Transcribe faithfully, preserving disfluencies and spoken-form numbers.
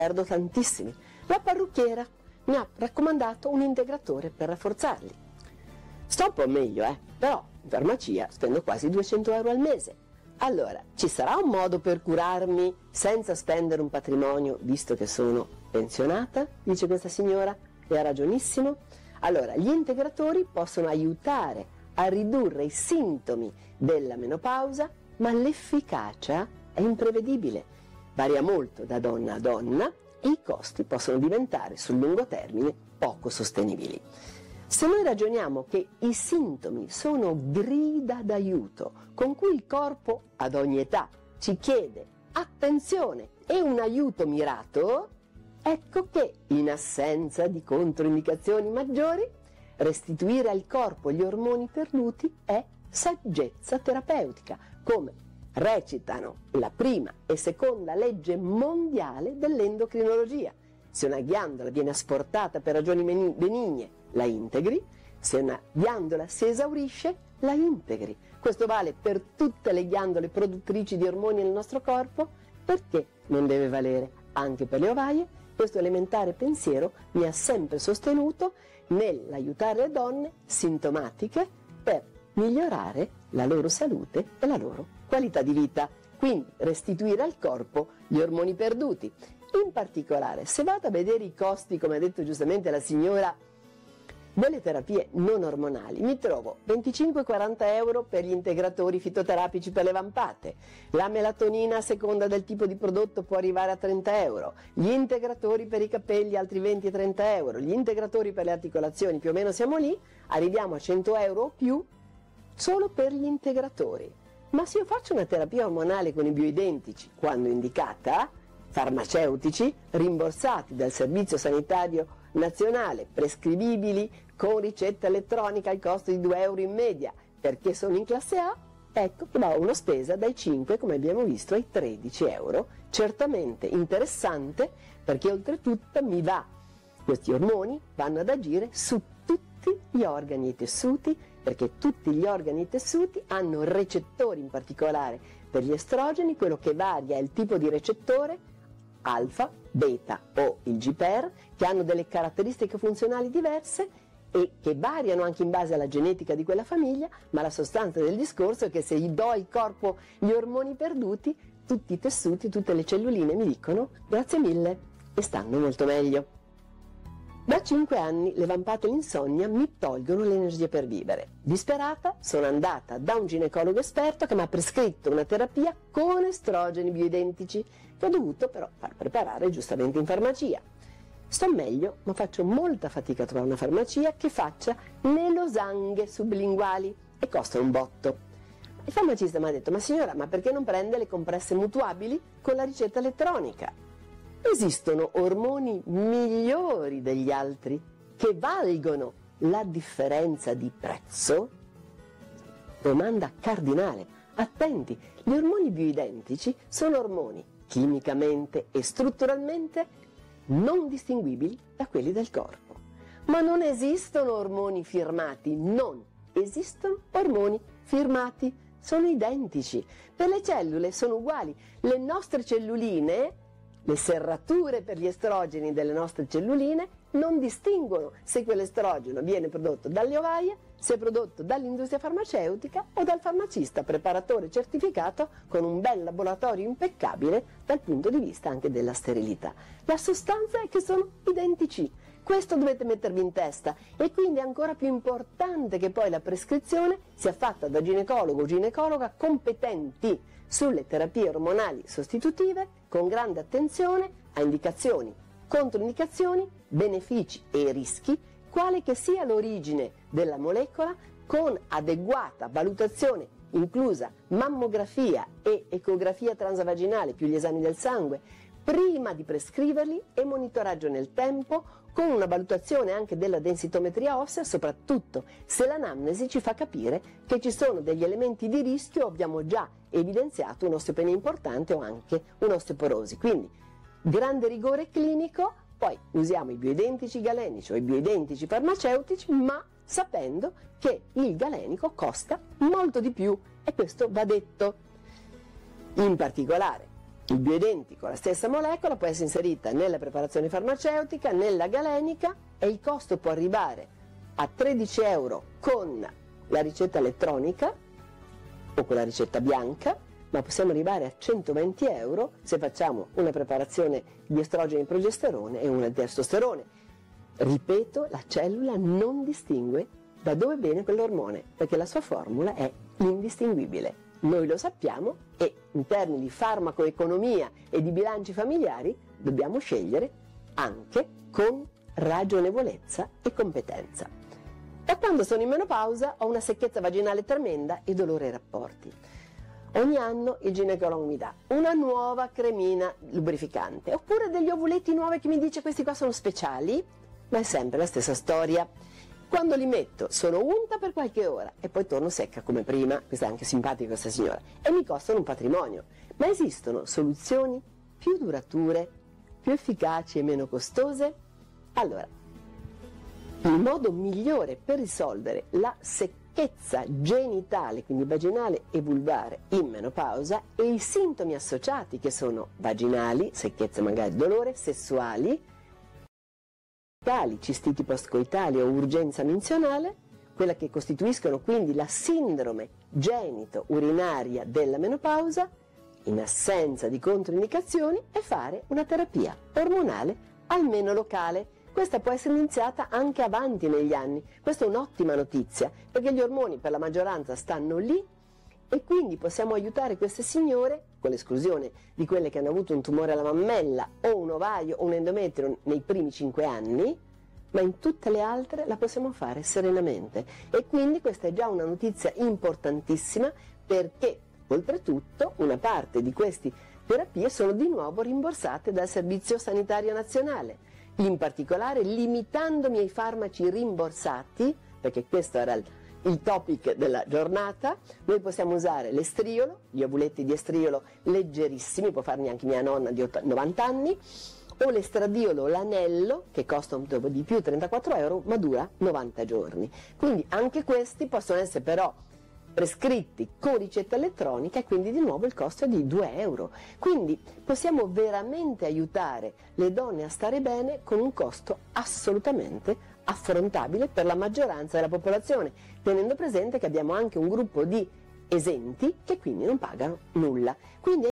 perdo tantissimi. La parrucchiera mi ha raccomandato un integratore per rafforzarli. Sto un po' meglio, eh, però in farmacia spendo quasi duecento euro al mese. Allora, ci sarà un modo per curarmi senza spendere un patrimonio, visto che sono pensionata? Dice questa signora, e ha ragionissimo. Allora, gli integratori possono aiutare a ridurre i sintomi della menopausa, ma l'efficacia è imprevedibile, varia molto da donna a donna e i costi possono diventare sul lungo termine poco sostenibili. Se noi ragioniamo che i sintomi sono grida d'aiuto con cui il corpo ad ogni età ci chiede attenzione e un aiuto mirato, ecco che in assenza di controindicazioni maggiori, restituire al corpo gli ormoni perduti è saggezza terapeutica, come recitano la prima e seconda legge mondiale dell'endocrinologia. Se una ghiandola viene asportata per ragioni benigne, la integri; se una ghiandola si esaurisce, la integri. Questo vale per tutte le ghiandole produttrici di ormoni nel nostro corpo, perché non deve valere anche per le ovaie? Questo elementare pensiero mi ha sempre sostenuto nell'aiutare le donne sintomatiche per migliorare la loro salute e la loro qualità di vita, quindi restituire al corpo gli ormoni perduti. In particolare, se vado a vedere i costi, come ha detto giustamente la signora, delle terapie non ormonali, mi trovo venticinque quaranta euro per gli integratori fitoterapici per le vampate, la melatonina a seconda del tipo di prodotto può arrivare a trenta euro, gli integratori per i capelli altri venti trenta euro, gli integratori per le articolazioni più o meno siamo lì, arriviamo a cento euro o più solo per gli integratori. Ma se io faccio una terapia ormonale con i bioidentici, quando indicata, farmaceutici, rimborsati dal Servizio Sanitario Nazionale, prescrivibili con ricetta elettronica al costo di due euro in media, perché sono in classe A, ecco che va una spesa dai cinque, come abbiamo visto, ai tredici euro, certamente interessante, perché oltretutto mi va, questi ormoni vanno ad agire su tutti gli organi e tessuti, perché tutti gli organi e tessuti hanno recettori, in particolare per gli estrogeni, quello che varia è il tipo di recettore, alfa, beta o il G P R, che hanno delle caratteristiche funzionali diverse e che variano anche in base alla genetica di quella famiglia, ma la sostanza del discorso è che se gli do al corpo gli ormoni perduti, tutti i tessuti, tutte le celluline mi dicono grazie mille e stanno molto meglio. Da cinque anni le vampate e l'insonnia mi tolgono l'energia per vivere. Disperata sono andata da un ginecologo esperto che mi ha prescritto una terapia con estrogeni bioidentici che ho dovuto però far preparare giustamente in farmacia. Sto meglio, ma faccio molta fatica a trovare una farmacia che faccia le losanghe sublinguali e costa un botto. Il farmacista mi ha detto: ma signora, ma perché non prende le compresse mutuabili con la ricetta elettronica? Esistono ormoni migliori degli altri che valgono la differenza di prezzo? Domanda cardinale. Attenti, gli ormoni bioidentici sono ormoni chimicamente e strutturalmente non distinguibili da quelli del corpo. Ma non esistono ormoni firmati, non esistono ormoni firmati, sono identici. Per le cellule sono uguali, le nostre celluline, le serrature per gli estrogeni delle nostre celluline non distinguono se quell'estrogeno viene prodotto dalle ovaie, se è prodotto dall'industria farmaceutica o dal farmacista preparatore certificato con un bel laboratorio impeccabile dal punto di vista anche della sterilità. La sostanza è che sono identici. Questo dovete mettervi in testa e quindi è ancora più importante che poi la prescrizione sia fatta da ginecologo o ginecologa competenti sulle terapie ormonali sostitutive, con grande attenzione a indicazioni, controindicazioni, benefici e rischi, quale che sia l'origine della molecola, con adeguata valutazione inclusa mammografia e ecografia transvaginale più gli esami del sangue, prima di prescriverli e monitoraggio nel tempo, con una valutazione anche della densitometria ossea, soprattutto se l'anamnesi ci fa capire che ci sono degli elementi di rischio, abbiamo già evidenziato un'osteopenia importante o anche un'osteoporosi. Quindi grande rigore clinico, poi usiamo i bioidentici galenici o i bioidentici farmaceutici, ma sapendo che il galenico costa molto di più e questo va detto. In particolare, il bioidentico, la stessa molecola, può essere inserita nella preparazione farmaceutica, nella galenica, e il costo può arrivare a tredici euro con la ricetta elettronica o con la ricetta bianca, ma possiamo arrivare a centoventi euro se facciamo una preparazione di estrogeni e progesterone e una di testosterone. Ripeto, la cellula non distingue da dove viene quell'ormone, perché la sua formula è indistinguibile. Noi lo sappiamo e in termini di farmacoeconomia e di bilanci familiari dobbiamo scegliere anche con ragionevolezza e competenza. Da quando sono in menopausa ho una secchezza vaginale tremenda e dolore ai rapporti. Ogni anno il ginecologo mi dà una nuova cremina lubrificante, oppure degli ovuletti nuovi che mi dice questi qua sono speciali, ma è sempre la stessa storia. Quando li metto sono unta per qualche ora e poi torno secca come prima, questa è anche simpatica questa signora, e mi costano un patrimonio. Ma esistono soluzioni più durature, più efficaci e meno costose? Allora, il modo migliore per risolvere la secchezza genitale, quindi vaginale e vulvare in menopausa, e i sintomi associati che sono vaginali, secchezza magari dolore, sessuali, cistiti postcoitali o urgenza menzionale, quella che costituiscono quindi la sindrome genito-urinaria della menopausa, in assenza di controindicazioni, è fare una terapia ormonale almeno locale. Questa può essere iniziata anche avanti negli anni. Questa è un'ottima notizia, perché gli ormoni per la maggioranza stanno lì e quindi possiamo aiutare queste signore, con l'esclusione di quelle che hanno avuto un tumore alla mammella o un ovaio o un endometrio nei primi cinque anni, ma in tutte le altre la possiamo fare serenamente. E quindi questa è già una notizia importantissima, perché oltretutto una parte di queste terapie sono di nuovo rimborsate dal Servizio Sanitario Nazionale, in particolare limitandomi ai farmaci rimborsati, perché questo era il il topic della giornata. Noi possiamo usare l'estriolo, gli ovuletti di estriolo leggerissimi, può farne anche mia nonna di novanta anni, o l'estradiolo, l'anello, che costa un po' di più, trentaquattro euro, ma dura novanta giorni. Quindi anche questi possono essere però prescritti con ricetta elettronica e quindi di nuovo il costo è di due euro. Quindi possiamo veramente aiutare le donne a stare bene con un costo assolutamente affrontabile per la maggioranza della popolazione, tenendo presente che abbiamo anche un gruppo di esenti che quindi non pagano nulla. Quindi